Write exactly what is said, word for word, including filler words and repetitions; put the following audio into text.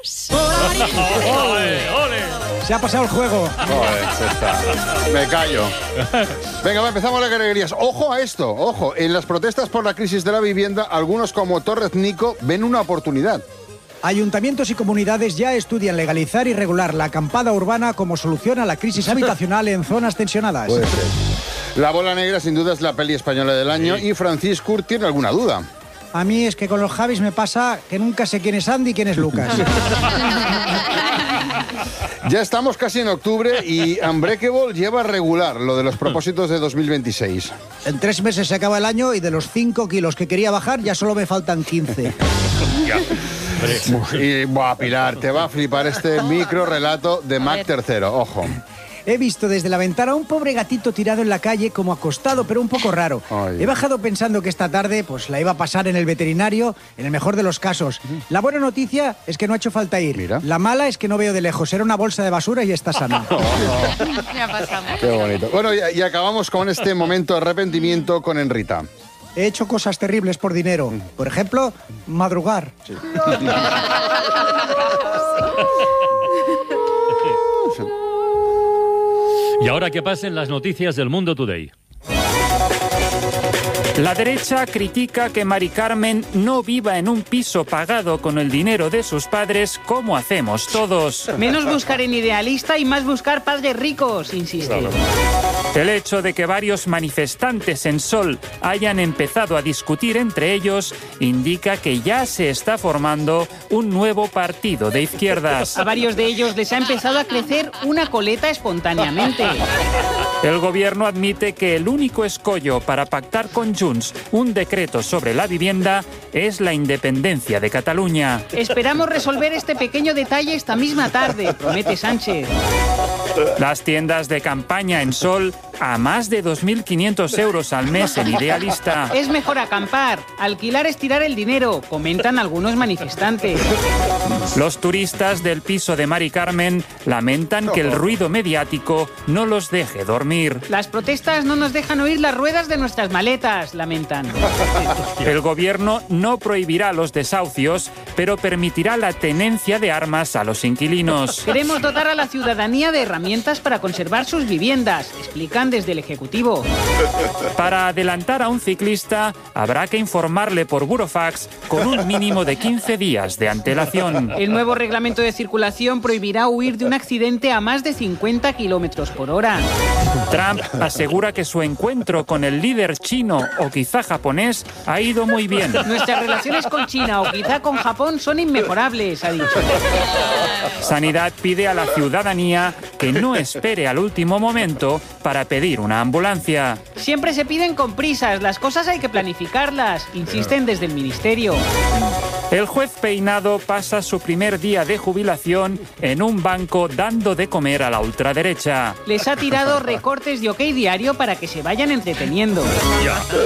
Adiós. ¡Ole, ole! Se ha pasado el juego. Joder, se está. Me callo. Venga, va, empezamos las alegrías. Ojo a esto, ojo. En las protestas por la crisis de la vivienda, algunos como Torrez Nico ven una oportunidad. Ayuntamientos y comunidades ya estudian legalizar y regular la acampada urbana como solución a la crisis habitacional en zonas tensionadas. Puede ser. La bola negra sin duda es la peli española del año y Francisco tiene alguna duda. A mí es que con los Javis me pasa que nunca sé quién es Andy y quién es Lucas. Ya estamos casi en octubre y Unbreakable lleva regular lo de los propósitos de dos mil veintiséis. En tres meses se acaba el año y de los cinco kilos que quería bajar ya solo me faltan quince. Y, buah, Pilar, te va a flipar este micro relato de Mac tercero, ojo. He visto desde la ventana a un pobre gatito tirado en la calle como acostado, pero un poco raro. Ay. He bajado pensando que esta tarde pues la iba a pasar en el veterinario, en el mejor de los casos. La buena noticia es que no ha hecho falta ir. Mira. La mala es que no veo de lejos. Era una bolsa de basura y está sana. Ya pasamos. Qué bonito. Bueno, y, y acabamos con este momento de arrepentimiento con Enrita. He hecho cosas terribles por dinero. Por ejemplo, madrugar. Sí. Y ahora que pasen las noticias del Mundo Today. La derecha critica que Mari Carmen no viva en un piso pagado con el dinero de sus padres como hacemos todos. Menos buscar en idealista y más buscar padres ricos, insiste. Claro. El hecho de que varios manifestantes en Sol hayan empezado a discutir entre ellos indica que ya se está formando un nuevo partido de izquierdas. A varios de ellos les ha empezado a crecer una coleta espontáneamente. El gobierno admite que el único escollo para pactar con Junts un decreto sobre la vivienda es la independencia de Cataluña. Esperamos resolver este pequeño detalle esta misma tarde, promete Sánchez. Las tiendas de campaña en Sol a más de dos mil quinientos euros al mes en idealista. Es mejor acampar, alquilar es tirar el dinero, comentan algunos manifestantes. Los turistas del piso de Mari Carmen lamentan que el ruido mediático no los deje dormir. Las protestas no nos dejan oír las ruedas de nuestras maletas, lamentan. El gobierno no prohibirá los desahucios, pero permitirá la tenencia de armas a los inquilinos. Queremos dotar a la ciudadanía de herramientas para conservar sus viviendas, explican desde el Ejecutivo. Para adelantar a un ciclista, habrá que informarle por burofax con un mínimo de quince días de antelación. El nuevo reglamento de circulación prohibirá huir de un accidente a más de cincuenta kilómetros por hora. Trump asegura que su encuentro con el líder chino o quizá japonés ha ido muy bien. Nuestras relaciones con China o quizá con Japón son inmejorables, ha dicho. Sanidad pide a la ciudadanía que no espere al último momento para pedir una ambulancia. Siempre se piden con prisas, las cosas hay que planificarlas, insisten desde el Ministerio. El juez Peinado pasa su primer día de jubilación en un banco dando de comer a la ultraderecha. Les ha tirado recortes de OK Diario para que se vayan entreteniendo.